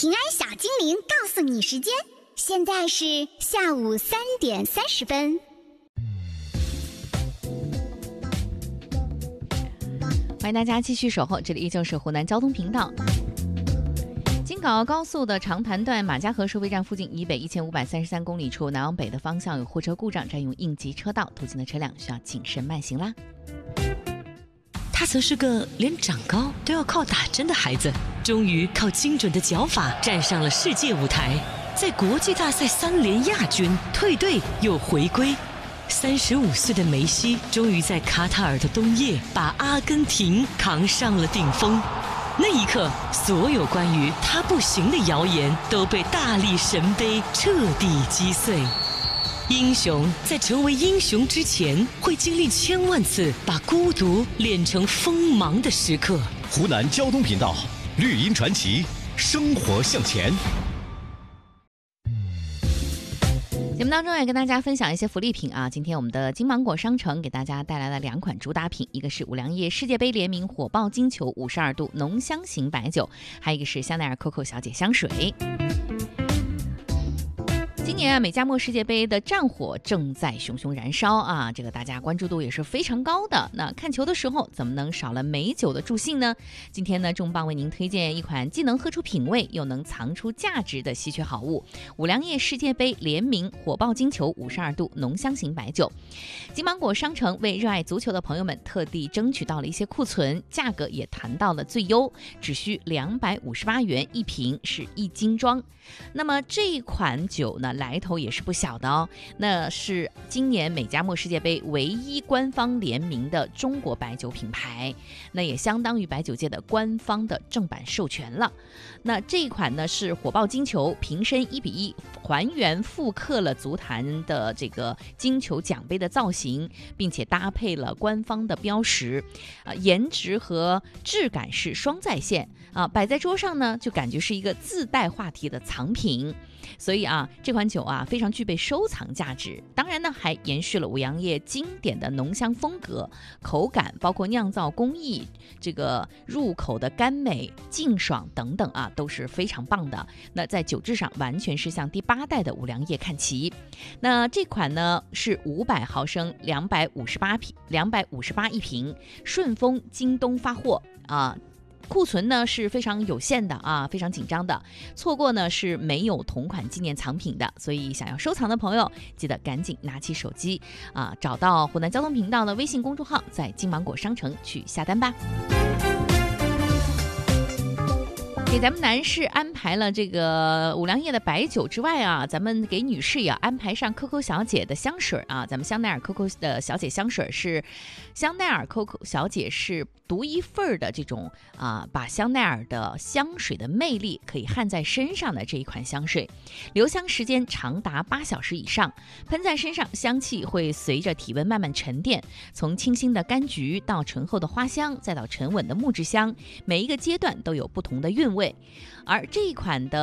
平安小精灵告诉你时间，现在是下午3点30分。 欢迎大家继续守候，这里依旧是湖南交通频道。京港高速的长潭段马家河收费站附近以北1533公里处南往北的方向有货车故障，占用应急车道，途经的车辆需要谨慎慢行啦。 他曾是个连长高都要靠打针的孩子，终于靠精准的脚法站上了世界舞台，在国际大赛3连亚军，退队又回归。35岁的梅西终于在卡塔尔的冬夜把阿根廷扛上了顶峰。那一刻，所有关于他不行的谣言都被大力神杯彻底击碎。英雄在成为英雄之前，会经历千万次把孤独练成锋芒的时刻。 湖南交通频道，绿茵传奇，生活向前。 节目当中也跟大家分享一些福利品啊。今天我们的金芒果商城给大家带来了2款主打品，一个是五粮液世界杯联名火爆金球52度浓香型白酒，还有一个是香奈儿 COCO 小姐香水。今年美加墨世界杯的战火正在熊熊燃烧啊，这个大家关注度也是非常高的。那看球的时候怎么能少了美酒的助兴呢？今天呢，重磅为您推荐一款既能喝出品味又能藏出价值的稀缺好物——五粮液世界杯联名火爆金球52度浓香型白酒。金芒果商城为热爱足球的朋友们特地争取到了一些库存，价格也谈到了最优，只需258元一瓶，是1斤装。那么这一款酒呢，来头也是不小的哦，那是今年美加墨世界杯唯一官方联名的中国白酒品牌，那也相当于白酒界的官方的正版授权了。那这一款呢是火爆金球，瓶身1比1还原复刻了足坛的这个金球奖杯的造型，并且搭配了官方的标识，颜值和质感是双在线啊，摆在桌上呢就感觉是一个自带话题的藏品。所以啊，这款酒啊非常具备收藏价值。当然呢，还延续了五粮液经典的浓香风格，口感包括酿造工艺，这个入口的甘美、劲爽等等啊，都是非常棒的。那在酒质上完全是向第8代的五粮液看齐。那这款呢是500毫升258一瓶，顺丰、京东发货啊。库存呢是非常有限的啊，非常紧张的，错过呢是没有同款纪念藏品的，所以想要收藏的朋友，记得赶紧拿起手机啊，找到湖南交通频道的微信公众号，在金芒果商城去下单吧。给咱们男士安排了这个五粮液的白酒之外啊，咱们给女士也要安排上 COCO 小姐的香水啊。咱们香奈儿 COCO 的小姐香水是香奈儿 COCO 小姐是独一份的这种啊，把香奈儿的香水的魅力可以焊在身上的这一款香水，留香时间长达8小时以上，喷在身上，香气会随着体温慢慢沉淀，从清新的柑橘到醇厚的花香，再到沉稳的木质香，每一个阶段都有不同的韵味。而这一款的